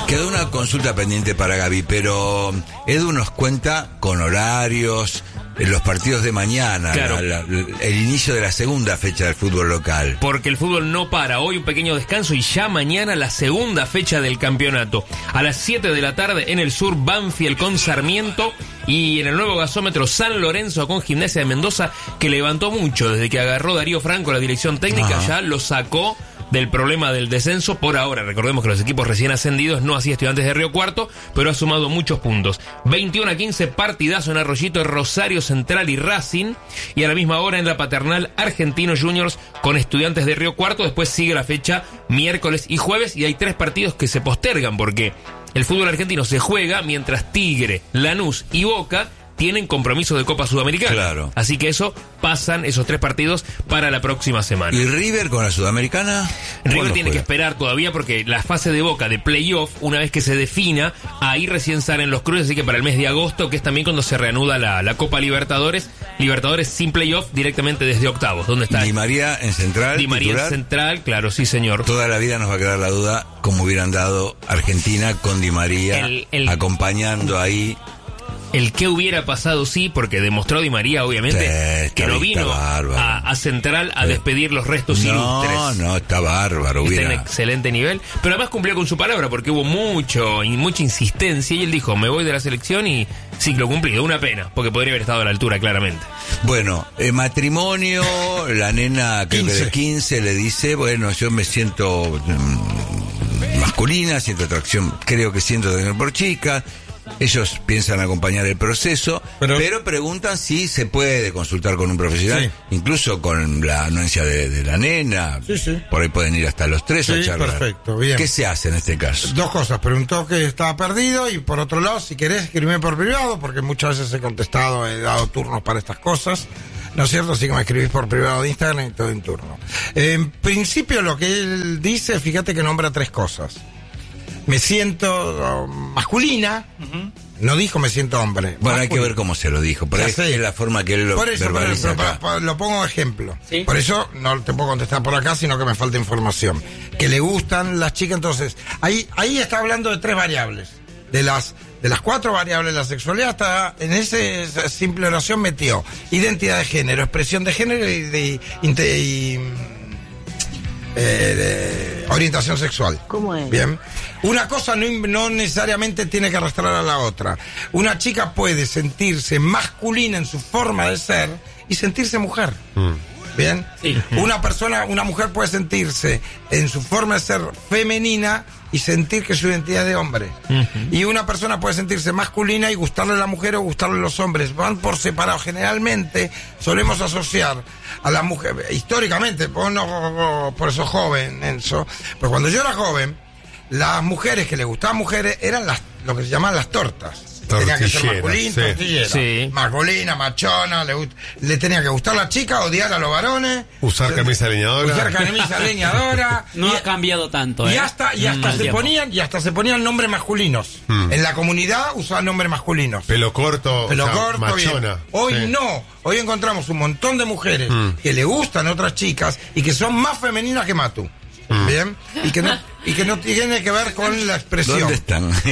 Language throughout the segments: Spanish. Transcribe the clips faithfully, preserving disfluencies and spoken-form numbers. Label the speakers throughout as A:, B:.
A: Quedó una consulta pendiente para Gaby, pero Edu nos cuenta con horarios, los partidos de mañana,
B: claro.
A: la, la, el inicio de la segunda fecha del fútbol local.
B: Porque el fútbol no para. Hoy un pequeño descanso y ya mañana la segunda fecha del campeonato. A las siete de la tarde en el sur, Banfield con Sarmiento. Y en el nuevo gasómetro, San Lorenzo con Gimnasia de Mendoza, que levantó mucho desde que agarró Darío Franco la dirección técnica. Ajá. Ya lo sacó del problema del descenso por ahora. Recordemos que los equipos recién ascendidos, no así Estudiantes de Río Cuarto, pero ha sumado muchos puntos. veintiuno a quince, partidazo en Arroyito, Rosario Central y Racing. Y a la misma hora en la Paternal, Argentinos Juniors con Estudiantes de Río Cuarto. Después sigue la fecha miércoles y jueves, y hay tres partidos que se postergan porque el fútbol argentino se juega mientras Tigre, Lanús y Boca tienen compromisos de Copa Sudamericana.
A: Claro.
B: Así que eso, pasan esos tres partidos para la próxima semana.
A: ¿Y River con la Sudamericana?
B: River tiene que esperar todavía porque la fase de Boca de playoff, una vez que se defina, ahí recién salen los cruces, así que para el mes de agosto, que es también cuando se reanuda la, la Copa Libertadores, Libertadores sin playoff directamente desde octavos. ¿Dónde está?
A: Di María en central.
B: Di María
A: titular.
B: en central, claro, sí señor.
A: Toda la vida nos va a quedar la duda cómo hubieran dado Argentina con Di María
B: el, el...
A: acompañando ahí.
B: El que hubiera pasado, sí, porque demostró Di María, obviamente,
A: sí,
B: que no vino a, a Central a despedir los restos
A: no,
B: ilustres.
A: No, no, está bárbaro.
B: Está
A: hubiera...
B: en excelente nivel. Pero además cumplió con su palabra, porque hubo mucho y mucha insistencia, y él dijo, me voy de la selección, y ciclo cumplido. Una pena, porque podría haber estado a la altura, claramente.
A: Bueno, eh, matrimonio, la nena creo que de quince le dice, bueno, yo me siento mmm, masculina, siento atracción, creo que siento atracción por chicas. Ellos piensan acompañar el proceso, pero, pero preguntan si se puede consultar con un profesional, sí. Incluso con la anuencia de, de la nena.
C: Sí, sí.
A: Por ahí pueden ir hasta los tres
C: sí,
A: a charlar.
C: Perfecto, bien.
A: ¿Qué se hace en este caso?
C: Dos cosas. Preguntó que estaba perdido y por otro lado, si querés, escribime por privado, porque muchas veces he contestado, he dado turnos para estas cosas. ¿No es cierto? Así que me escribís por privado de Instagram y todo en turno. En principio, lo que él dice, fíjate que nombra tres cosas. Me siento masculina, uh-huh. No dijo me siento hombre.
A: Bueno, masculina. Hay que ver cómo se lo dijo, pero es, es la forma que él lo
C: por eso,
A: verbaliza.
C: Pero, pero, pero, lo pongo ejemplo. ¿Sí? Por eso no te puedo contestar por acá, sino que me falta información. Que le gustan las chicas, entonces, ahí, ahí está hablando de tres variables. De las, de las cuatro variables de la sexualidad, hasta en ese, esa simple oración metió identidad de género, expresión de género y de, de, y, eh, de orientación sexual.
D: ¿Cómo es?
C: Bien. Una cosa no, no necesariamente tiene que arrastrar a la otra. Una chica puede sentirse masculina en su forma de ser y sentirse mujer. Mm. ¿Bien? Sí. Una persona, una mujer puede sentirse en su forma de ser femenina y sentir que su identidad es de hombre. Uh-huh. Y una persona puede sentirse masculina y gustarle a la mujer o gustarle a los hombres. Van por separado. Generalmente solemos asociar a la mujer, históricamente, vos no, por eso joven, Enzo, pero cuando yo era joven, las mujeres que le gustaban mujeres eran las, lo que se llamaban las tortas. Tenía que ser masculina, sí. tortillera. Sí. Masculina, machona, le, le tenía que gustar la chica, odiar a los varones.
E: Usar camisa leñadora.
C: Usar camisa leñadora.
D: No y, ha cambiado tanto, ¿eh?
C: Y hasta, y hasta mm, se ponían, y hasta se ponían nombres masculinos. Mm. En la comunidad usaban nombres masculinos.
E: Pelo corto,
C: Pelo
E: o sea,
C: corto,
E: machona.
C: Bien. Hoy sí. No. Hoy encontramos un montón de mujeres mm. que le gustan a otras chicas y que son más femeninas que Matu. Mm. Bien, y que no y que no tiene que ver con la expresión.
A: ¿Dónde están?
C: no,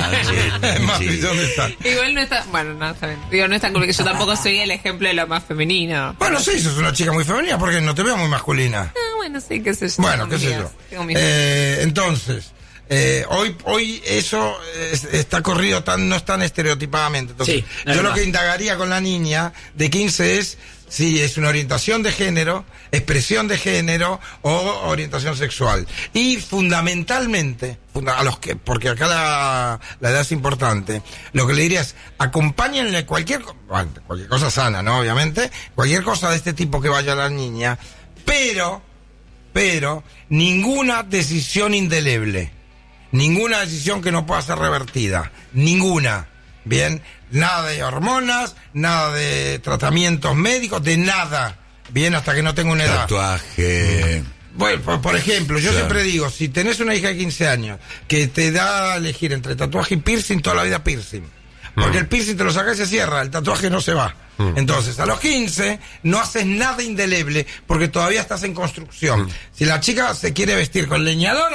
C: sí, sí. ¿Dónde están?
F: Igual no está, bueno, no está bien. Digo, no está porque yo tampoco soy el ejemplo de la más femenina.
C: Bueno, sí, sos una chica muy femenina porque no te veo muy masculina.
F: Ah, bueno, sí, qué sé yo.
C: Bueno, qué sé yo. Eh, entonces, eh, hoy hoy eso es, está corrido tan no es tan estereotipadamente. Entonces, sí, yo lo que indagaría con la niña de quince es si es una orientación de género, expresión de género o orientación sexual. Y fundamentalmente, a los que, porque acá la, la edad es importante, lo que le diría es, acompáñenle cualquier, bueno, cualquier cosa sana, ¿no? Obviamente, cualquier cosa de este tipo que vaya a la niña, pero, pero, ninguna decisión indeleble, ninguna decisión que no pueda ser revertida, ninguna. Bien, nada de hormonas, nada de tratamientos médicos, de nada. Bien, hasta que no tenga una edad.
A: Tatuaje.
C: Bueno, por, por ejemplo, yo claro. siempre digo, si tenés una hija de quince años que te da a elegir entre tatuaje y piercing, toda la vida piercing. Porque mm. el piercing te lo sacas y se cierra, el tatuaje no se va. Mm. Entonces, a los quince no haces nada indeleble porque todavía estás en construcción. Mm. Si la chica se quiere vestir con leñadora,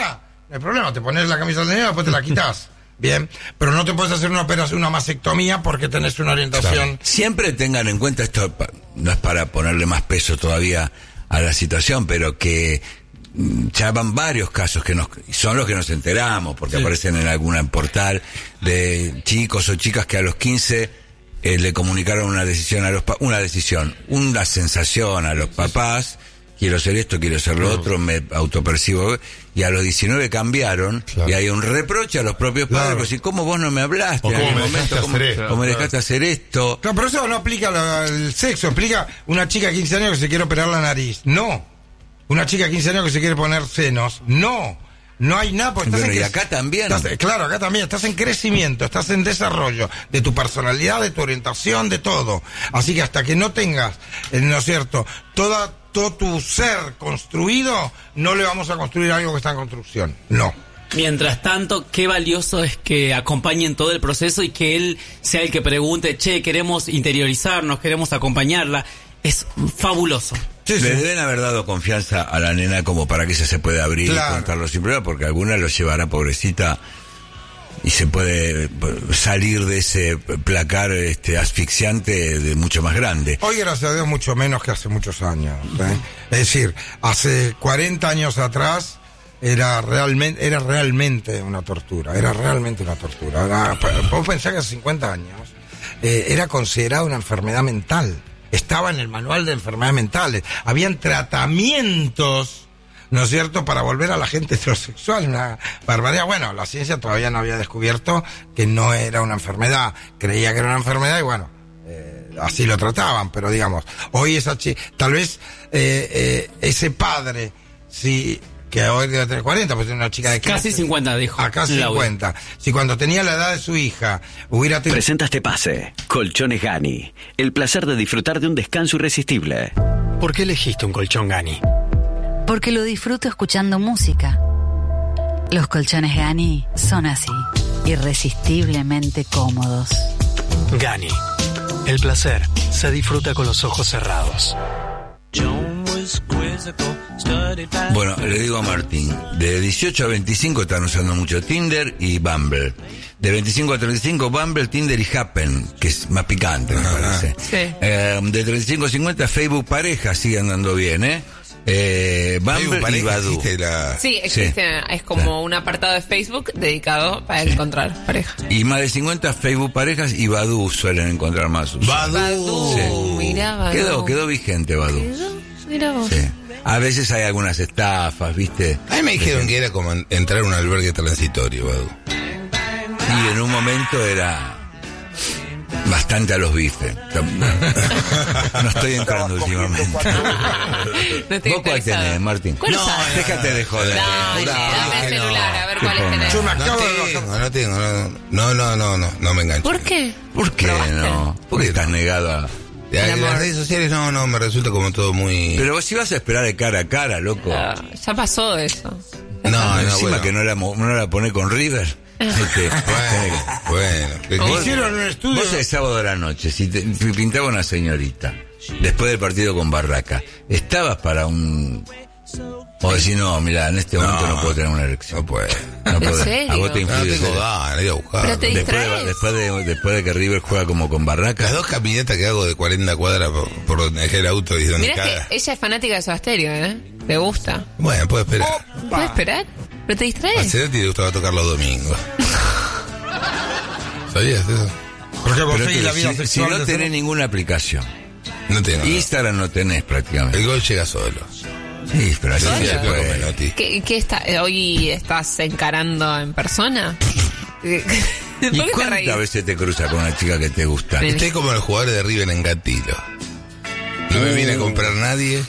C: no hay problema, te pones la camisa del nene y después te la quitas. Bien, pero no te puedes hacer una operación, una mastectomía porque tenés una orientación.
A: Claro. Siempre tengan en cuenta esto, no es para ponerle más peso todavía a la situación, pero que ya van varios casos que nos son los que nos enteramos, porque sí. aparecen en algún portal de chicos o chicas que a los quince eh, le comunicaron una decisión a los pa- una decisión, una sensación a los papás. Quiero ser esto, quiero ser lo otro, me autopercibo. Y a los diecinueve cambiaron, claro. y hay un reproche a los propios padres, claro. pues, ¿y cómo vos no me hablaste
E: en
A: algún
E: me
A: momento? ¿Cómo,
E: esto,
A: ¿cómo me
E: claro.
A: dejaste hacer esto?
C: Claro, pero eso no aplica al sexo, aplica una chica de quince años que se quiere operar la nariz. No. Una chica de quince años que se quiere poner senos. No. No hay nada. Porque estás
A: bueno,
C: en
A: y acá también.
C: Estás, claro, acá también. Estás en crecimiento, estás en desarrollo de tu personalidad, de tu orientación, de todo. Así que hasta que no tengas, ¿no es cierto?, toda... todo tu ser construido, no le vamos a construir algo que está en construcción. No.
D: Mientras tanto, qué valioso es que acompañen todo el proceso y que él sea el que pregunte, che, queremos interiorizarnos, queremos acompañarla. Es fabuloso.
A: Sí, sí. Le deben haber dado confianza a la nena como para que ella se pueda abrir claro. y contarlo sin problema, porque alguna lo llevará, pobrecita, y se puede salir de ese placar este asfixiante de mucho más grande.
C: Hoy, gracias a Dios, mucho menos que hace muchos años, ¿eh? Es decir, hace cuarenta años atrás era realmente era realmente una tortura, era realmente una tortura. Era, vos pensás que hace cincuenta años eh, era considerada una enfermedad mental. Estaba en el manual de enfermedades mentales. Habían tratamientos, ¿no es cierto?, para volver a la gente heterosexual, una barbaridad. Bueno, la ciencia todavía no había descubierto que no era una enfermedad, creía que era una enfermedad y bueno, eh, así lo trataban, pero digamos, hoy esa chica, tal vez eh, eh, ese padre, si, que hoy debe tener cuarenta, pues es una chica de quince,
D: casi cincuenta, dijo.
C: Acá cincuenta. Si cuando tenía la edad de su hija hubiera tenido...
G: Presenta este pase. Colchones Gani. El placer de disfrutar de un descanso irresistible.
H: ¿Por qué elegiste un colchón Gani?
I: Porque lo disfruto escuchando música. Los colchones Gani son así, irresistiblemente cómodos.
H: Gani. El placer se disfruta con los ojos cerrados.
A: Bueno, le digo a Martín, de dieciocho a veinticinco están usando mucho Tinder y Bumble. De veinticinco a treinta y cinco, Bumble, Tinder y Happen, que es más picante, me parece.
F: Sí.
A: Eh, de treinta y cinco a cincuenta, Facebook Pareja sigue andando bien, ¿eh? Eh, Bumble y Badoo.
F: La... Sí, existe, sí. Es como sí. un apartado de Facebook dedicado para sí. encontrar pareja.
A: Y más de cincuenta Facebook Parejas y Badoo suelen encontrar más usuarios.
F: Badoo, sí. Mirá, Badoo.
A: Quedó, quedó vigente Badoo. ¿Quedó?
F: Mirá vos.
A: Sí. A veces hay algunas estafas, ¿viste?
E: A mí me dijeron que era como entrar a un albergue transitorio, Badoo.
A: Y en un momento era bastante a los bifes. No estoy entrando últimamente.
F: No estoy
A: ¿Vos cuál tenés, Martín?
F: ¿Cuál
A: no,
F: sabes?
A: Déjate de joder.
F: Dale, dame el celular, a ver cuál tenés.
C: Yo me
E: No
C: acabo
E: tengo,
C: de
E: no tengo, no, no, no, no, no, no me engancho.
F: ¿Por qué?
A: ¿Por qué
F: ¿Probaste?
A: no? ¿Por qué estás negado a...?
E: Ya, en las redes sociales no, no, me resulta como todo muy...
A: Pero vos si vas a esperar de cara a cara, loco.
F: Uh, ya pasó eso.
E: No, no,
A: encima
E: bueno.
A: que no la, no la ponés con River. Este,
E: bueno, bueno.
A: vos,
C: hicieron un estudio.
A: Vos el sábado de la noche, si te si pintaba una señorita, después del partido con Barraca, ¿estabas para un...? O decir, no, mira, en este momento no, no puedo tener una erección.
E: No puedo.
A: No
F: ¿En
A: puedo.
F: serio?
A: A vos te influye.
E: No tengo ganas, ir a buscar.
F: Pero te
A: Después
F: distraes.
A: de, después, de, después de que River juega como con Barraca.
E: Las dos caminatas que hago de cuarenta cuadras por, por donde dejé el auto y donde
F: Mirá
E: cada...
F: que ella es fanática de Soda Stereo, ¿eh? Le gusta.
E: Bueno, puedo esperar.
F: Oh, ¿puedes esperar? ¿Pero te
E: A
F: distraes?
E: Cerati le gustaba tocar los domingos. ¿Sabías eso?
C: Porque vos
A: Pero
C: seguís
A: tú,
C: la vida
A: si, si
C: sexual
A: no
C: de
A: tenés
C: ser-
A: ninguna aplicación,
E: No tengo. no.
A: Instagram no tenés prácticamente.
E: El gol llega solo.
A: Sí, pero así
E: Sí,
A: se
E: ya
A: puede.
E: como Menotti.
F: ¿Qué, qué está, hoy estás encarando en persona? ¿Por
A: ¿Y
F: qué te
A: cuántas
F: reís?
A: veces te cruza con una chica que te gusta?
F: Bien.
E: Estoy como los jugadores de River en Gatilo. No me viene a comprar nadie.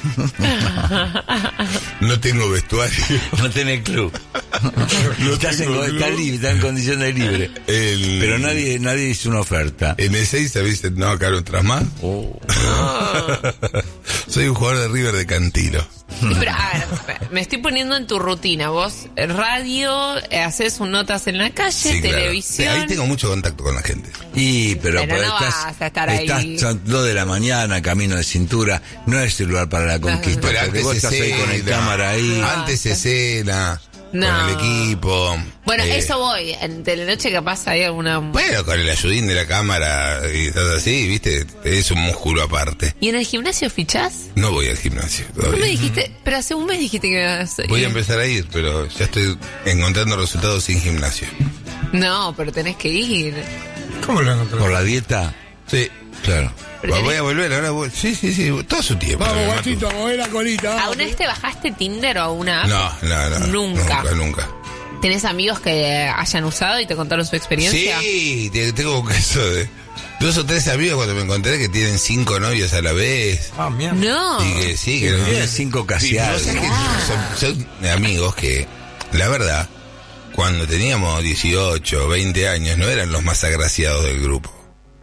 E: No tengo vestuario.
A: No tenés club. No estás, en,
E: tengo
A: estás
E: club.
A: libre, estás en condición de libre.
E: El-
A: Pero nadie nadie hizo una oferta.
E: En el seis, ¿sabes? No, acá otras más.
A: Oh.
E: Soy un jugador de River de Cantilo.
F: Pero, a ver, me estoy poniendo en tu rutina. Vos, radio, eh, haces un notas en la calle,
E: Sí, claro.
F: televisión.
E: Sí, ahí tengo mucho contacto con la gente.
A: Y, pero,
F: Pero
A: pues,
F: no
A: estás,
F: vas a estar
A: estás
F: ahí.
A: son dos de la mañana, camino de cintura, no es el lugar para la conquista.
E: Pero
A: porque
E: antes
A: vos estás ahí con el
E: escena.
A: cámara ahí.
E: Antes escena.
F: No.
E: con el equipo.
F: Bueno,
E: eh,
F: eso voy. En Telenoche capaz hay alguna...
E: Bueno, con el ayudín de la cámara y estás así, ¿viste? Es un músculo aparte.
F: ¿Y en el gimnasio fichás?
E: No voy al gimnasio
F: No
E: todavía.
F: me dijiste, pero hace un mes dijiste que ibas a ir.
E: Voy a empezar a ir, pero ya estoy encontrando resultados sin gimnasio.
F: No, pero tenés que ir.
C: ¿Cómo lo encontré?
A: ¿Por la dieta?
E: Sí.
A: Claro.
F: Pero
E: Voy
F: tenés-
E: a volver, ahora voy. Sí, sí, sí, todo su tiempo.
J: Vamos,
E: Matu.
J: guachito, a mover la colita.
F: ¿Alguna vez te bajaste Tinder o una app?
E: No, no, no.
F: Nunca.
E: Nunca, nunca.
F: ¿Tenés amigos que hayan usado y te contaron su experiencia?
E: Sí, te- tengo un caso de dos o tres amigos cuando me encontré que tienen cinco novios a la vez.
C: Ah, mierda.
F: No.
E: Y que sí, que
A: Que
E: no-
A: tiene cinco
E: Sí,
A: casiados.
E: no sé que son, son amigos que, la verdad, cuando teníamos dieciocho, veinte años, no eran los más agraciados del grupo.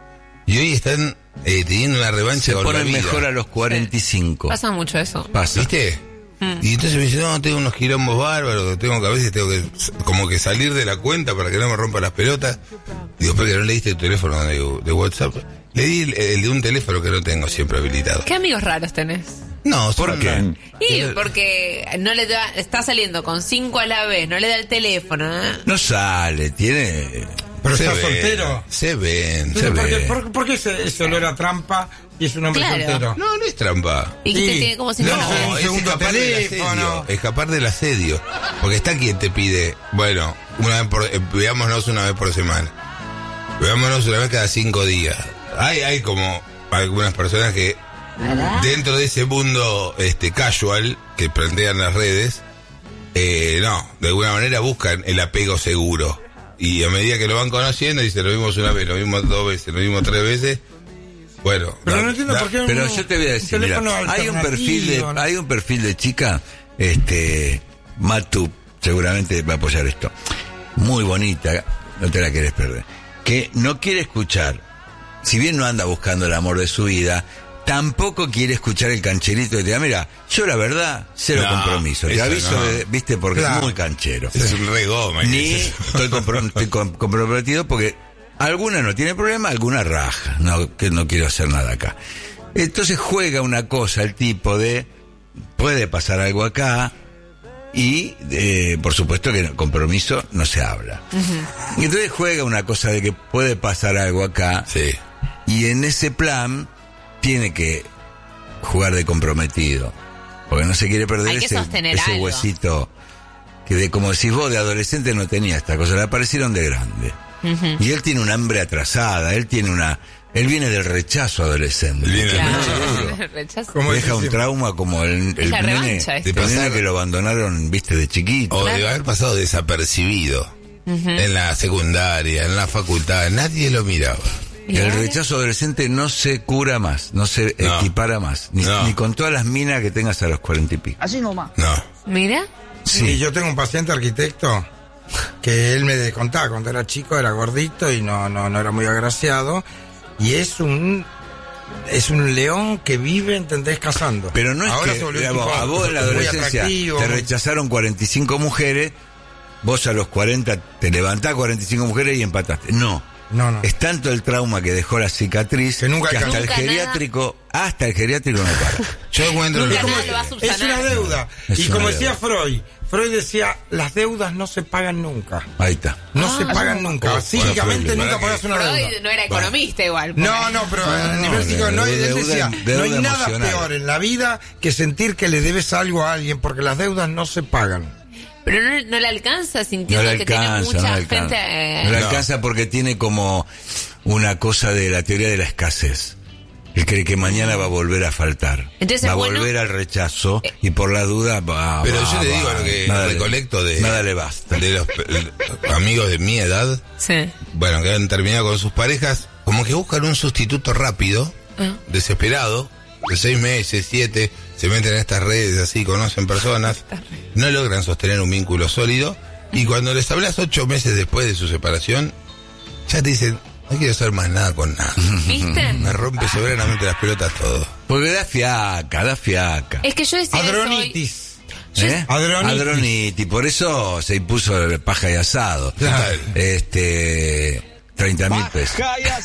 E: Y hoy están eh, teniendo una revancha
A: Se
E: con la
A: ponen
E: vida.
A: mejor a los cuarenta y cinco.
F: Pasa mucho eso.
A: Pasa.
E: ¿Viste? Y entonces me dice, no, tengo unos quilombos bárbaros, tengo que a veces tengo que s- como que salir de la cuenta para que no me rompa las pelotas. Digo, ¿por qué no le diste el teléfono de, de WhatsApp? Le di el, el de un teléfono que no tengo siempre habilitado.
F: ¿Qué amigos raros tenés?
E: No,
A: ¿Por
E: son
A: qué?
E: una-
F: Y porque no le da, está saliendo con cinco a la vez, no le da el teléfono. ¿eh?
A: No sale, tiene...
C: Pero
E: se
C: está
E: ven,
C: soltero.
E: Se ven, se
C: Entonces, ¿por, qué,
E: ven.
C: por, por qué ese, ese olor a trampa y es un hombre
F: Claro.
C: soltero?
E: No, no es trampa.
F: Y que
C: Sí.
F: te tiene como cinco a la
C: No,
F: vez.
C: un
E: es
C: segundo
E: escapar del
C: teléfono.
E: asedio, escapar del asedio. Porque está quien te pide, bueno, una vez por, eh, veámonos una vez por semana. Veámonos una vez cada cinco días. Hay, hay como algunas personas que dentro de ese mundo este casual que plantean las redes, eh, no, de alguna manera buscan el apego seguro. Y a medida que lo van conociendo, dicen, lo vimos una vez, lo vimos dos veces, lo vimos tres veces. Bueno,
C: Pero
E: da-
C: no entiendo
E: da-
C: por qué
A: Pero
C: un-
A: yo te voy a
C: un
A: decir, mira,
C: teléfono
A: hay un perfil de,
C: alternativo, ¿no?
A: hay un perfil de chica, este, Matu, seguramente va a apoyar esto, muy bonita, no te la quieres perder, que no quiere escuchar, si bien no anda buscando el amor de su vida, tampoco quiere escuchar el cancherito que te diga, mira, yo la verdad, cero
E: No,
A: compromiso, te
E: eso
A: aviso,
E: no.
A: de- viste, porque
C: Claro.
A: es muy canchero.
E: es un regome.
A: Ni estoy, compro- estoy com- comprometido porque alguna no tiene problema, alguna raja, no, que no quiero hacer nada acá. Entonces juega una cosa el tipo de, puede pasar algo acá, y eh, por supuesto que el compromiso no se habla. Y entonces juega una cosa de que puede pasar algo acá,
E: Sí.
A: y en ese plan tiene que jugar de comprometido, porque no se quiere perder
F: Hay que
A: ese,
F: sostener
A: ese
F: algo.
A: huesito que de como decís vos, de adolescente no tenía esta cosa, le aparecieron de grande. Y él tiene un hambre atrasada, él tiene una, él viene del rechazo adolescente.
E: Él viene del
F: Claro. Rechazo.
C: Como
A: Deja un
C: decís,
A: trauma como el, el
F: la
A: nene,
F: revancha
A: el
F: esto.
A: nene que lo abandonaron, viste, de chiquito.
E: O de haber pasado desapercibido en la secundaria, en la facultad, nadie lo miraba.
F: ¿Y
A: El
F: ahora?
A: rechazo adolescente no se cura más, no se
E: No.
A: equipara más, ni,
E: No.
A: ni con todas las minas que tengas a los cuarenta y pico.
E: No.
F: Mira.
C: Sí, yo tengo un paciente arquitecto que él me contaba cuando era chico, era gordito y no, no, no era muy agraciado. Y es un es un león que vive, ¿entendés? Cazando.
A: Pero no es
C: Ahora
A: que
C: se volvió un
A: digamos,
C: tipo
A: a vos en la
C: muy
A: adolescencia
C: atractivo.
A: te rechazaron cuarenta y cinco mujeres, vos a los cuarenta te levantás cuarenta y cinco mujeres y empataste. No.
C: No, no.
A: Es tanto el trauma que dejó la cicatriz
C: Que nunca
A: hasta
C: alcanzó.
A: el
F: Nunca
A: geriátrico, hasta el geriátrico no para.
E: Yo encuentro
F: Nunca
E: lo-
F: nada lo va a
C: Es
F: subsanar.
C: una deuda.
A: Es
C: y
A: una
C: como
A: deuda.
C: decía Freud, Freud decía, las deudas no se pagan nunca.
A: Ahí está.
C: No
F: Ah,
C: se pagan nunca.
E: Oh,
C: Psíquicamente
E: bueno,
C: nunca
E: Freud,
C: pagas una deuda.
F: Freud no era economista igual.
C: No, no, pero a
A: no,
C: nivel psíquico no, él
A: deuda-
C: decía,
A: deuda
C: no hay nada
A: emocional.
C: peor en la vida que sentir que le debes algo a alguien, porque las deudas no se pagan.
F: Pero no, no le alcanza
A: No
F: sintiendo
A: le
F: que tiene
A: alcanza,
F: mucha
A: no le alcanza.
F: gente. eh,
A: No le
E: No.
A: alcanza porque tiene como una cosa de la teoría de la escasez. Él cree que mañana va a volver a faltar.
F: Entonces,
A: va a
F: bueno-
A: volver al rechazo y por la duda va
E: Pero
A: va,
E: yo le
A: va,
E: digo lo que
A: nada le-
E: recolecto de,
A: Nada le basta.
E: de los eh, amigos de mi edad,
F: Sí.
E: bueno, que han terminado con sus parejas, como que buscan un sustituto rápido,
F: Ah.
E: desesperado, de seis meses, siete, se meten en estas redes así, conocen personas, no logran sostener un vínculo sólido, y cuando les hablas ocho meses después de su separación, ya te dicen, no quiero hacer más nada con nada.
F: ¿Viste?
E: Me rompe soberanamente las pelotas todo.
A: Porque da fiaca, da fiaca.
F: Es que yo decía eso hoy.
C: Adronitis.
A: ¿Eh?
C: Adronitis.
A: Adronitis, por eso se impuso paja y asado.
E: Claro.
A: Este, treinta mil pesos.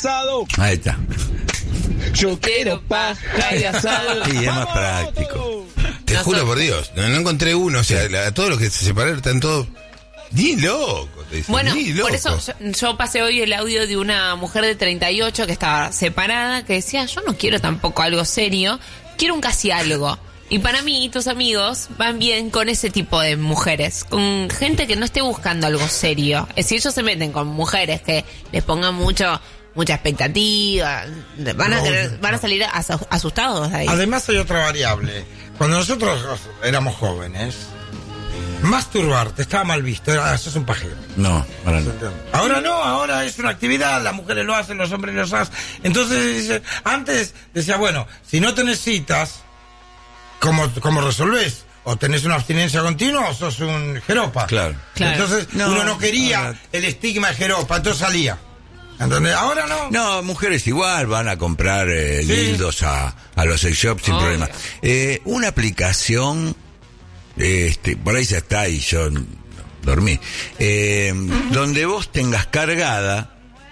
A: Ahí está.
J: Yo quiero paja y asado.
A: Y es más práctico.
E: Te Te
F: Nosotros-
E: juro por Dios, no, no encontré uno, o sea, la- todos los que se separaron están todos ni locos, te dicen,
F: Bueno,
E: ni locos.
F: por eso yo, yo pasé hoy el audio de una mujer de treinta y ocho que estaba separada, que decía, yo no quiero tampoco algo serio, quiero un casi algo. Y para mí, tus amigos van bien con ese tipo de mujeres, con gente que no esté buscando algo serio. Es decir, ellos se meten con mujeres que les pongan mucho mucha expectativa, van a,
C: No,
F: querer-
C: no.
F: van a salir asu- asustados de ahí.
C: Además hay otra variable. Cuando nosotros éramos jóvenes, masturbarte estaba mal visto, era, eso es un pajero.
A: No, ahora no.
C: Ahora no, ahora es una actividad, las mujeres lo hacen, los hombres lo hacen. Entonces, dice, antes decía, bueno, si no tenés citas, ¿cómo, cómo resolvés? O tenés una abstinencia continua o sos un jeropa.
A: Claro.
F: Claro.
C: Entonces,
A: No,
C: uno no quería
A: ahora-
C: el estigma de jeropa, entonces salía. ¿Entendés? Ahora no.
A: No, mujeres igual van a comprar eh,
C: Sí.
A: dildos a, a los sex shops sin
F: Obvio.
A: problema. Eh, una aplicación, este, por ahí ya está y yo n- dormí, eh, donde vos tengas cargada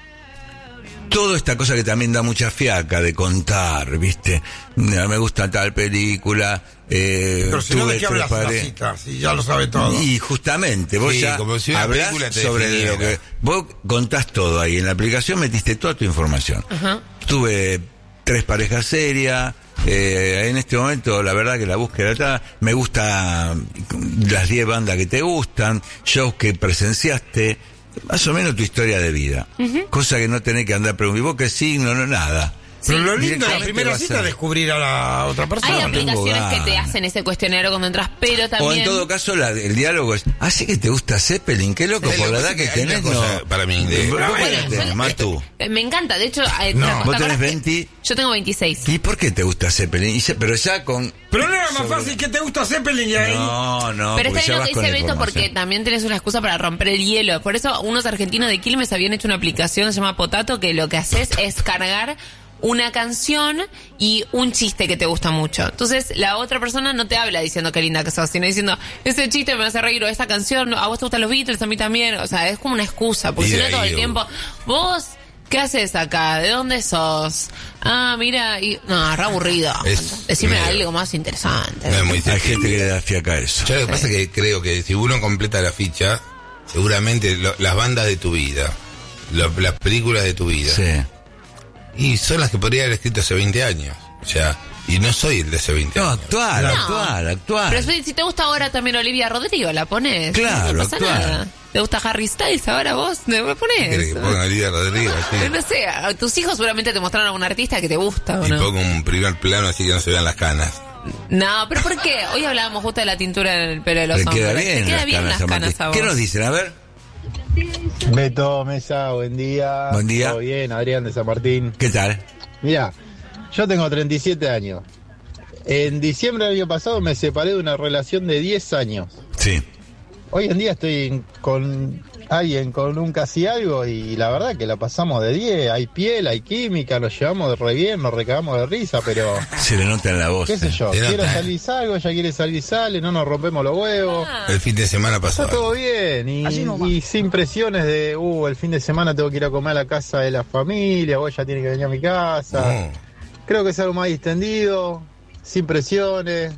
A: toda esta cosa que también da mucha fiaca de contar, ¿viste? Mira, me gusta tal película, eh,
C: Pero si no,
A: tuve
C: ¿de qué
A: tres
C: hablas en la
A: pare-
C: cita? Si ya lo sabe todo.
A: Y justamente, vos
E: Sí,
A: ya
E: como si una
A: hablás
E: película te
A: sobre
E: definiera.
A: lo que... Vos contás todo ahí, en la aplicación metiste toda tu información.
F: Ajá.
A: Tuve tres parejas serias, eh, en este momento la verdad que la búsqueda está, me gusta las diez bandas que te gustan, shows que presenciaste, más o menos tu historia de vida. Cosa que no tenés que andar preguntando, ¿vos qué signo? No, nada.
C: Pero lo lindo de la
A: Directamente
C: primera
A: vas
C: cita
A: a-
C: es descubrir a la otra persona.
F: Hay
A: no tengo
F: aplicaciones que te
A: ganas.
F: hacen ese cuestionario cuando entras, pero también...
A: O en todo caso la- el diálogo es, así que te gusta Zeppelin, qué loco,
E: Es
A: por
E: lo
A: la
E: que
A: edad que
E: pasa que hay
A: tenés,
E: una cosa
A: no.
E: para mí de-
A: ¿Vos
E: Ah,
A: qué
F: Bueno,
A: edad tenés,
F: yo-
A: Matu?
F: eh, me encanta, de hecho... eh,
C: No,
F: ¿te
A: vos
F: acordás
A: tenés
F: que-
A: veinte.
F: Yo tengo veintiséis.
A: ¿Y por qué te gusta Zeppelin? Y se- pero ya con...
C: Pero no era más fácil que te gusta Zeppelin y ahí.
A: No, no,
F: Pero
A: porque
F: está
A: ya
F: bien lo
A: vas
F: que
A: con
F: dice
A: la
F: Beto porque
A: información.
F: también tenés una excusa para romper el hielo. Por eso unos argentinos de Quilmes habían hecho una aplicación que se llama Potato, que lo que haces es cargar una canción y un chiste que te gusta mucho. Entonces la otra persona no te habla diciendo qué linda que sos, sino diciendo, ese chiste me hace reír, o esta canción, a vos te gustan los Beatles, a mí también. O sea, es como una excusa, porque
E: Y
F: si
E: de
F: no todo
E: ahí,
F: el tiempo, vos... ¿Qué haces acá? ¿De dónde sos? Ah, mira, y... no, re aburrido.
E: Es
F: Decime
E: medio-
F: algo más interesante.
E: No es muy
A: Hay
E: sencillo.
A: gente que le da fiaca a eso.
E: Yo lo que pasa es que creo que si uno completa la ficha, seguramente lo- las bandas de tu vida, lo- las películas de tu vida,
A: Sí.
E: y son las que podría haber escrito hace veinte años. O sea, y no soy el de hace veinte
A: No,
E: años.
A: actual,
F: No.
A: actual, actual.
F: Pero si si te gusta ahora también Olivia Rodrigo, la pones.
A: Claro,
F: no pasa
A: actual.
F: nada. ¿Te gusta Harry Styles ahora vos? ¿Me me
E: ¿Querés
F: pones?
E: que ponga a Olivia Rodrigo así?
F: No sé, a tus hijos seguramente te mostraron a un artista que te gusta, ¿o
E: Y
F: no?
E: pongo un primer plano así que no se vean las canas.
F: No, pero ¿por qué? Hoy hablábamos justo de la tintura en el pelo de los
A: Le
F: hombres.
A: queda bien,
F: ¿Te queda
A: las
F: bien
A: canas
F: las
A: a
F: canas
A: Martín.
F: a vos?
A: ¿Qué nos dicen? A ver.
J: Beto, Mesa, buen día.
A: Buen día.
J: ¿Todo bien? Adrián de San Martín.
A: ¿Qué tal?
J: Mira, yo tengo treinta y siete años. En diciembre del año pasado me separé de una relación de diez años.
A: Sí.
J: Hoy en día estoy en- con alguien con un casi algo y la verdad que la pasamos de diez. Hay piel, hay química, nos llevamos de re bien, nos recagamos de risa, pero
A: Se le nota en la voz.
J: qué sé
A: eh.
J: yo,
E: Se
J: quiero
E: nota.
J: salir salgo, ella quiere salir sale, no nos rompemos los huevos.
F: Ah.
E: El fin de semana
J: Está
E: pasado.
J: todo bien y, y sin presiones de, uh, el fin de semana tengo que ir a comer a la casa de la familia, o ella tiene que venir a mi casa.
E: No.
J: Creo que es algo más distendido, sin presiones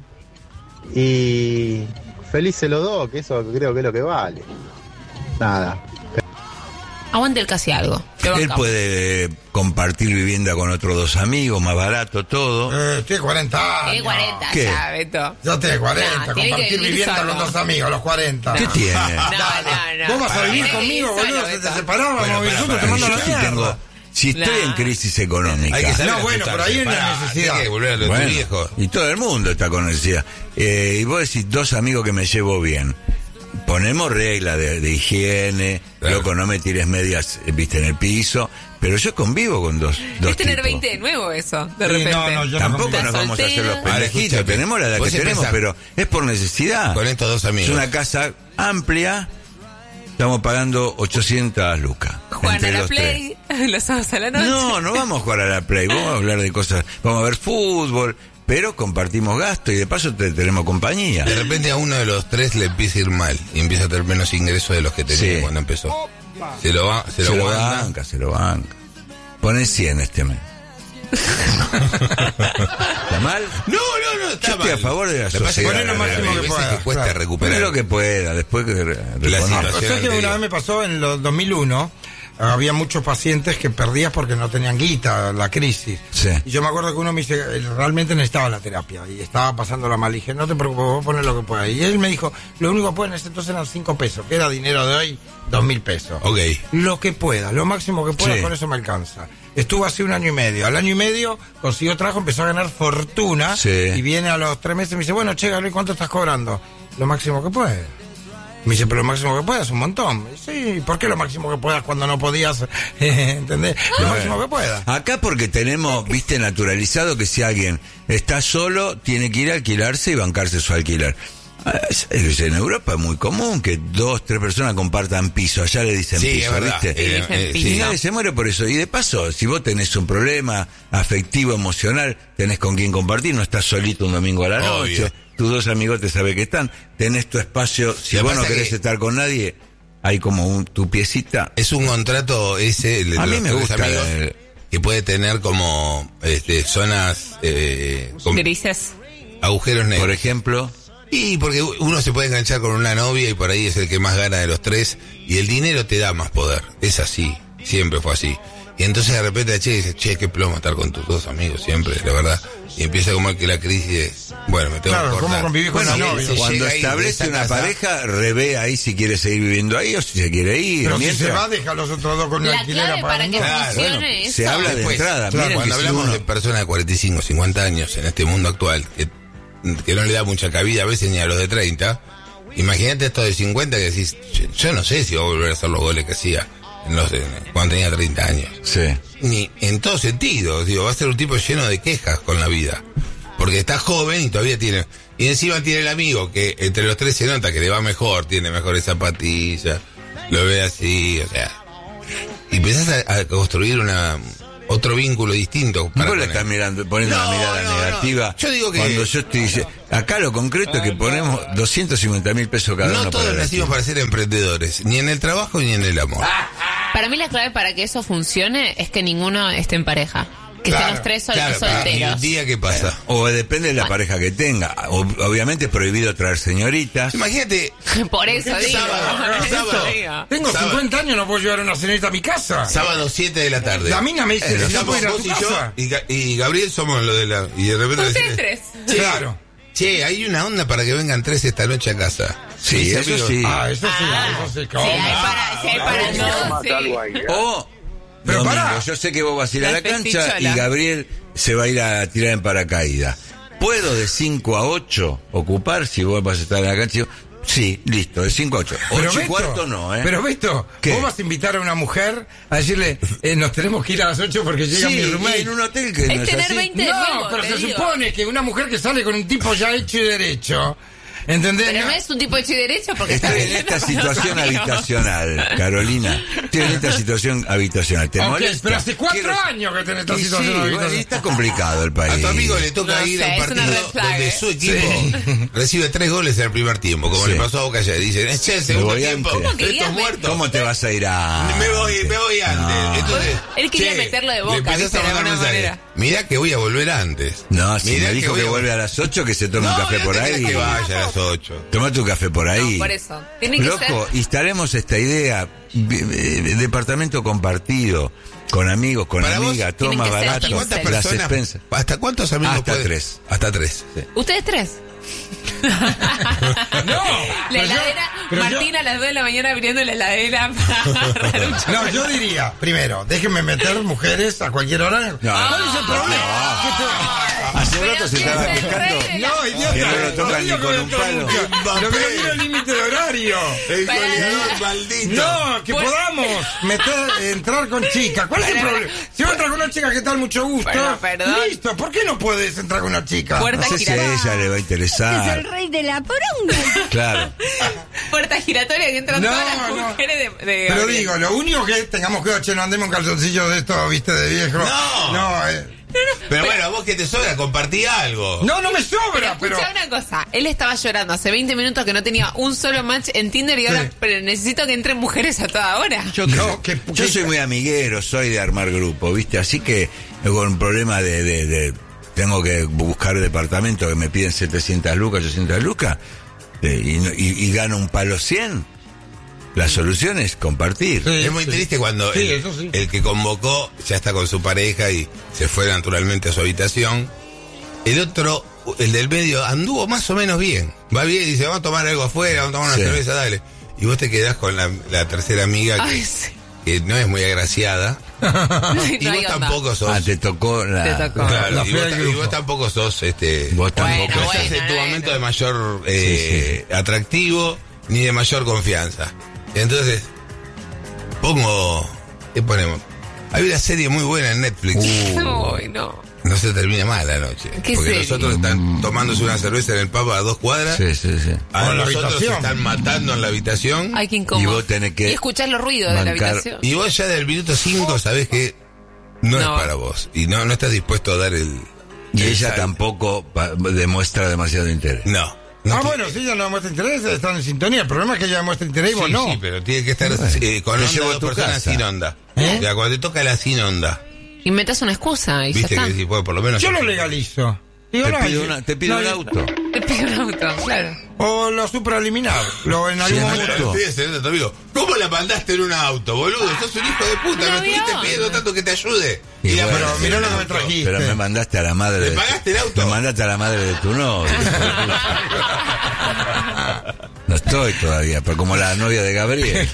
J: y felices los dos, que eso creo que es lo que vale. Nada.
F: Aguante el casi algo. Te
A: Él
F: bancamos.
A: puede eh, compartir vivienda con otros dos amigos, más barato, todo.
C: Eh, tiene cuarenta años.
F: Tiene cuarenta
A: ¿Qué?
F: ya, Beto.
C: Ya tiene cuarenta,
F: No, tiene que
C: compartir
F: vivir
C: vivienda
F: solo.
C: con dos amigos, a los cuarenta.
A: ¿Qué tiene?
F: No, no, no.
C: Vos vas a vivir
F: Tiene que
C: conmigo,
F: vivir
C: boludo,
F: solo,
C: se te
F: Beto.
C: separábamos
E: Bueno,
C: y
E: para,
C: nosotros
E: para,
C: te mando
A: Yo
C: la
A: sí
C: mierda.
A: tengo, si estoy
F: Nah.
A: en crisis económica.
E: Hay que salir
C: No,
E: a
C: bueno,
E: juntarse.
C: pero ahí hay una
E: Pará,
C: necesidad.
E: hay que volver a lo de
A: Bueno,
E: tu viejo.
A: y todo el mundo está con necesidad. Eh, y vos decís, dos amigos que me llevo bien. Ponemos reglas de, de higiene,
E: Claro.
A: loco, no me tires medias, eh, viste, en el piso. Pero yo convivo con dos, dos
F: Es tener
A: tipos.
F: veinte de nuevo eso, de
C: Sí,
F: repente.
C: no, no, yo
A: Tampoco
C: convivo.
A: nos vamos a hacer los
F: soltera.
E: Ahora,
A: pendejitos.
E: escúchame,
A: Tenemos la edad que
E: vos
A: tenemos,
E: empezás-
A: pero es por necesidad.
E: Con estos dos amigos.
A: Es una casa amplia. Estamos pagando ochocientas lucas.
F: Juegan
A: entre
F: a la
A: los
F: Play los sábados a la noche.
A: No, no vamos a jugar a la Play, vamos a hablar de cosas, vamos a ver fútbol, pero compartimos gasto y de paso te, tenemos compañía.
E: De repente a uno de los tres le empieza a ir mal y empieza a tener menos ingresos de los que tenía
A: Sí.
E: cuando empezó. Se lo va, se
A: Se
E: lo
A: lo
E: aguanta.
A: banca, se lo banca. Pone cien este mes. ¿Está mal?
E: No, no, no, está
A: yo estoy
E: mal.
A: a favor de la
E: Lo que pasa es que
A: sociedad.
E: poner lo máximo
C: que
E: que
C: pueda,
E: que cuesta
C: claro.
E: recuperar.
A: Poner lo que pueda, después que re-
E: La
A: reconozca.
E: situación.
C: O sea que una
E: anterior.
C: vez me pasó en los dos mil uno, había muchos pacientes que perdías porque no tenían guita, la crisis.
A: Sí.
C: Y yo me acuerdo que uno me dice, él realmente necesitaba la terapia y estaba pasándola mal. Y dije, no te preocupes, vos poner lo que puedas. Y él me dijo, lo único que pueden entonces eran cinco pesos, que era dinero de hoy, dos mil pesos.
E: Ok.
C: Lo que pueda, lo máximo que pueda,
A: Sí.
C: con eso me alcanza. Estuvo así un año y medio. Al año y medio consiguió trabajo, empezó a ganar fortuna.
A: Sí.
C: Y viene a los tres meses y me dice, bueno, che, Gabriel, ¿cuánto estás cobrando? Lo máximo que puede. Me dice, pero lo máximo que puedas es un montón. Sí, ¿por qué lo máximo que puedas cuando no podías? ¿Entendés? Lo máximo que puedas.
A: Acá porque tenemos, viste, naturalizado que si alguien está solo, tiene que ir a alquilarse y bancarse su alquiler. Ah, es- es- En Europa es muy común que dos, tres personas compartan piso. Allá le dicen
E: Sí,
A: piso,
E: es verdad.
A: ¿viste?
E: Eh,
F: dicen
E: eh,
F: piso.
A: Y
E: sí.
A: nadie se muere por eso. Y de paso, si vos tenés un problema afectivo, emocional, tenés con quién compartir, no estás solito un domingo a la
E: Obvio.
A: noche, tus dos amigos te saben que están, tenés tu espacio, si
E: Lo que
A: vos no
E: pasa
A: querés
E: que-
A: estar con nadie, hay como un, tu piecita.
E: Es un contrato ese, el de
A: A mí
E: los
A: me
E: tres
A: gusta
E: amigos,
A: el-
E: que puede tener como este, zonas, eh, con
F: Grises.
E: agujeros negros.
A: Por ejemplo,
E: Y porque uno se puede enganchar con una novia y por ahí es el que más gana de los tres y el dinero te da más poder. Es así, siempre fue así. Y entonces de repente, che, dice, che, qué plomo estar con tus dos amigos siempre, la verdad. Y empieza como que la crisis es, bueno, me tengo
C: Claro,
E: que
C: ¿cómo
E: cortar.
C: convivir con
E: Bueno,
C: una
E: y
C: novia?
E: se
A: cuando
E: llega ahí de
A: establece
E: esa
A: una
E: casa,
A: pareja, revé ahí si quiere seguir viviendo ahí o si se quiere ir.
C: Pero si
A: Mientras-
C: se va, deja a los otros dos con una
F: La
C: alquiler
F: clave para que
C: pagando.
E: Claro,
F: funcione
A: bueno,
F: eso.
A: se habla de
E: Después,
A: entrada.
E: claro,
A: Miren
E: cuando
A: que si
E: hablamos
A: uno-
E: de personas de cuarenta y cinco, cincuenta años en este mundo actual, que, que no le da mucha cabida a veces ni a los de treinta, imagínate esto de cincuenta que decís, yo, yo no sé si va a volver a hacer los goles que hacía en los, en- cuando tenía treinta años.
A: Sí.
E: Ni en todo sentido, digo, va a ser un tipo lleno de quejas con la vida. Porque está joven y todavía tiene... Y encima tiene el amigo que entre los tres se nota que le va mejor, tiene mejores zapatillas, lo ve así, o sea... Y empezás a, a construir una otro vínculo distinto. para
A: Vos le
E: con
A: estás
E: él.
A: mirando, poniendo
E: No,
A: una mirada
E: no, no.
A: negativa.
E: Yo digo que-
A: Cuando yo estoy dice- acá lo concreto es que ponemos doscientos cincuenta mil pesos cada uno
E: No todos
A: para el
E: nacimos
A: alquiler.
E: para ser emprendedores, ni en el trabajo ni en el amor.
F: Para mí la clave para que eso funcione es que ninguno esté en pareja. Que
C: Claro,
F: estén los tres sol-
E: Claro, claro. Y
F: solteros.
E: un día que pasa.
A: O depende de la pareja que tenga. Ob- obviamente es prohibido traer señoritas.
E: Imagínate,
F: Por eso digo.
E: sábado,
F: por eso
E: sábado.
F: digo.
C: Tengo
E: Sábado.
C: cincuenta años, no puedo llevar a una señorita a mi casa.
E: sábado siete de la tarde.
C: La mina me dice,
E: Eh,
C: ¿no
E: estamos
C: puedo ir a
E: vos
C: tu
E: y yo
C: casa?
E: y, Ga- y Gabriel somos lo de la... Y de repente
F: Ustedes
E: decís,
F: tres.
E: Che,
C: Claro.
E: Che, hay una onda para que vengan tres esta noche a casa.
A: Sí,
E: Mis
A: eso
E: amigos-
A: sí.
C: Ah, eso sí,
F: Ah,
C: eso sí,
F: Sí,
C: ¿cómo?
F: hay para, sí, hay para dos, sí.
A: O
C: Pero
A: domingo,
C: pará.
A: yo sé que vos vas a ir a
F: La
A: la cancha y
F: festichola.
A: Gabriel se va a ir a tirar en paracaídas. ¿Puedo de cinco a ocho ocupar si vos vas a estar en la cancha? Yo, sí, listo, de cinco a ocho.
C: Pero
A: ocho y
C: Beto,
A: cuarto no, ¿eh?
C: Pero Beto,
A: ¿Qué?
C: vos vas a invitar a una mujer a decirle, eh, nos tenemos que ir a las ocho porque llega
A: sí,
C: mi
A: y
C: roommate.
A: en un hotel que no
F: Es
A: es
F: tener
A: así.
F: veinte de
C: No,
F: nuevo,
C: pero
F: te
C: se
F: digo.
C: supone que una mujer que sale con un tipo ya hecho y derecho, ¿entendés?
F: Pero no es un tipo hecho y derecho porque está
A: Estoy en
F: viviendo
A: esta
F: con sus
A: situación
F: amigos.
A: habitacional, Carolina. Estoy en esta situación habitacional. ¿Te
C: Ok,
A: molesta?
C: pero hace cuatro
A: Quiero-
C: años que tenés esta
A: Y
C: situación
A: sí, bueno,
C: habitacional.
A: y está complicado el país.
E: A tu amigo le toca
F: No
E: ir
F: sé,
E: a un
F: es una
E: partido
F: red flag,
E: donde
F: eh.
E: su equipo recibe tres goles en el primer tiempo, como
A: Sí.
E: le pasó a Boca ayer. Dicen, es el segundo
A: voy
E: tiempo,
A: antes. ¿Cómo
F: que
E: estos
F: iba a
E: muertos.
A: ¿Cómo te vas a ir a...?
E: Me voy, me voy antes.
A: No.
E: Entonces,
F: Él quería
E: che,
F: meterlo de
E: le
F: Boca,
E: empezás
F: ¿viste?
E: a
F: De
E: mandar
F: alguna
E: mensajes.
F: manera.
E: Mirá que voy a volver antes.
A: No, si
E: Mirá
A: me dijo
E: voy
A: que
E: a-
A: vuelve a las ocho, que se tome un
E: No,
A: café
E: no
A: por
E: te
A: ahí.
E: creas que vaya a las ocho.
A: Toma tu café por ahí.
F: No, por eso. Tiene que
A: Loco,
F: ser-
A: instalemos esta idea. vi- eh, Departamento compartido. Con amigos, con
E: Para vos,
A: amigas, todo
F: tienen
A: más
F: que ser
A: barato.
E: ¿Hasta cuántas
F: quince.
A: Las
E: personas?
A: expensas.
E: ¿Hasta cuántos amigos
A: Hasta
E: puede-
A: tres.
E: Hasta tres.
A: Sí.
F: ¿Ustedes tres?
C: No,
F: La
C: pero yo-
F: heladera,
C: pero yo-
F: Martín a las dos de la mañana abriendo la heladera para agarrar un
C: No, yo diría, primero, déjenme meter mujeres a cualquier hora.
A: No.
C: ¿Cuál es el problema? Que te-
A: Hace
F: Pero
A: rato se
F: ¿quién
A: estaba
F: se
A: quejando.
F: rey?
C: No, idiota.
A: Que no lo tocan
C: No
A: ni
C: digo
A: con
C: que
A: un
C: no
A: palo.
C: nunca. Lo que no tiene límite de horario.
E: El
F: Para-
E: goleador maldito.
C: No, que
F: Pues-
C: podamos meter, entrar con chicas. ¿Cuál es el
F: Para-
C: problema? Si vos entras con una chica que tal, mucho gusto.
F: Bueno, perdón.
C: Listo, ¿por qué no puedes entrar con una chica?
F: Puerta
A: No sé si a
F: giratoria.
A: ella le va a
K: Es
A: interesar.
K: el rey de la poronga.
A: Claro.
F: Puerta giratoria que entran
C: No,
F: todas las
C: no.
F: mujeres de, de
C: Pero
F: Gabriel.
C: digo, lo único que tengamos que che, no andemos en calzoncillos de esto, viste, de viejo.
E: No.
C: No, eh.
E: Pero bueno, vos que te sobra, compartí algo.
C: No, no me sobra,
F: Pero
C: pero.
F: escucha una cosa, él estaba llorando hace veinte minutos que no tenía un solo match en Tinder y ahora
C: Sí.
F: pero necesito que entren mujeres a toda hora.
A: Yo,
C: No, que-
A: yo
C: que-
A: soy muy amiguero, soy de armar grupo, ¿viste? Así que con un problema de, de, de tengo que buscar departamento que me piden setecientas lucas, ochocientas lucas, eh, y, y, y gano un palo cien. La solución es compartir.
E: Sí, es muy sí. triste cuando
C: sí,
E: el,
C: sí.
E: el que convocó ya está con su pareja y se fue naturalmente a su habitación. El otro, el del medio, anduvo más o menos bien. Va bien y dice, vamos a tomar algo afuera, vamos a tomar una sí. cerveza, dale. Y vos te quedás con la, la tercera amiga que, Ay, sí. que no es muy agraciada. y
F: no
E: vos tampoco sos.
A: Ah, te tocó la.
F: Te tocó.
E: Claro,
C: la
E: y, vos, y vos tampoco sos este.
A: Vos tampoco.
F: Bueno,
E: estás
F: bueno,
E: en tu
F: bueno.
E: momento de mayor eh, sí, sí. atractivo ni de mayor confianza. Entonces, pongo. ¿Qué ponemos? Hay una serie muy buena en Netflix.
F: Uh. Uy, no.
E: No se termina mal la noche.
F: ¿Qué
E: porque
F: serie?
E: los otros están tomándose una cerveza en el pub a dos cuadras.
A: Sí, sí, sí.
E: A
C: Con la
E: los otros se
C: habitación.
E: están matando en la habitación.
F: Ay, qué incómodo.
A: Y vos tenés que
F: Y escuchar los ruidos de la
A: bancar-
F: habitación.
E: Y vos ya del minuto cinco sabés que no,
F: No.
E: es para vos. Y no, no estás dispuesto a dar el.
A: Y
E: el
A: ella
E: salto.
A: tampoco pa- demuestra demasiado interés.
E: No. no
C: ah,
E: te-
C: bueno, si ella no muestra interés, están en sintonía. El problema es que ella muestra interés y vos
E: Sí,
C: no.
E: sí, pero tiene que estar
A: Bueno,
E: eh, con
A: te
E: onda
A: llevo a
E: dos
A: tu
E: personas
A: casa.
E: sin onda.
C: ¿Eh?
E: O sea, cuando te toca la sin onda,
F: Inventas una excusa y ya
E: viste
F: está.
E: que si puede por lo menos.
C: Yo lo legalizo. Digo,
A: Te
C: no,
A: pido,
C: yo-
A: una- te pido
C: no,
A: un
C: yo-
A: auto.
F: Te pido un auto, claro.
C: O lo supraliminar. Lo en algún
A: Sí,
C: momento.
A: auto.
E: Estoy enseñando a tu amigo. ¿Cómo la mandaste en un auto, boludo? Sos un hijo de puta.
F: No,
E: Me estuviste
F: Dios.
E: pidiendo tanto que te ayude.
A: Y
E: la
A: bueno,
E: mandaste
C: mirá
E: en
C: lo
E: un
C: que me
E: auto.
C: trajiste.
A: Pero me mandaste a la madre
E: ¿Le
A: de.
E: pagaste el auto?
A: Me mandaste a la madre de tu novio. No estoy todavía, pero como la novia de Gabriel.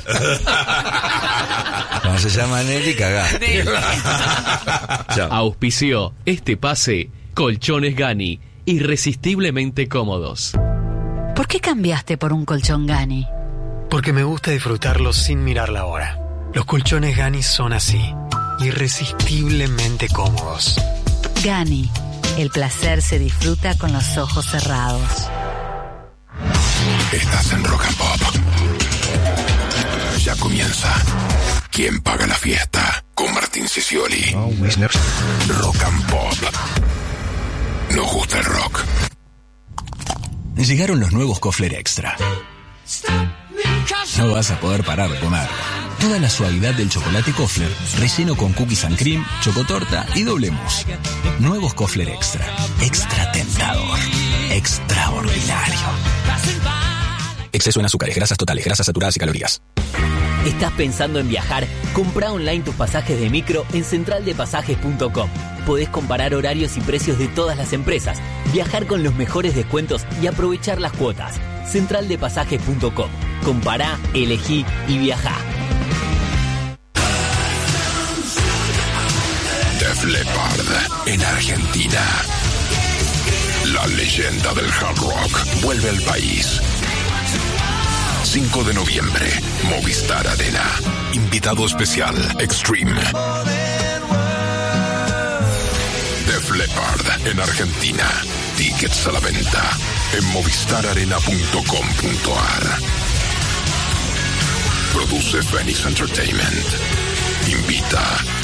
A: Cuando se llama Nelly, cagaste. Chao.
L: Auspició este pase Colchones Gani, irresistiblemente cómodos.
I: ¿Por qué cambiaste por un colchón Gani?
H: Porque me gusta disfrutarlo sin mirar la hora. Los colchones Gani son así, irresistiblemente cómodos.
I: Gani, el placer se disfruta con los ojos cerrados.
M: Estás en Rock and Pop. Ya comienza. ¿Quién paga la fiesta? Con Martín Sicioli. Rock and Pop. Nos gusta el rock.
N: Llegaron los nuevos Kofler Extra. No vas a poder parar de comer. Toda la suavidad del chocolate Kofler, relleno con cookies and cream, chocotorta y doble mousse. Nuevos Kofler Extra. Extra tentador. Extraordinario. Exceso en azúcares, grasas totales, grasas saturadas y calorías.
O: ¿Estás pensando en viajar? Comprá online tus pasajes de micro en central de pasajes punto com. Podés comparar horarios y precios de todas las empresas, viajar con los mejores descuentos y aprovechar las cuotas. central de pasajes punto com. Compará, elegí y viajá.
M: Def Leppard en Argentina. La leyenda del hard rock vuelve al país. cinco de noviembre, Movistar Arena. Invitado especial, Extreme. Def Leppard en Argentina. Tickets a la venta en movistar arena punto com punto ar. Produce Phoenix Entertainment. Invita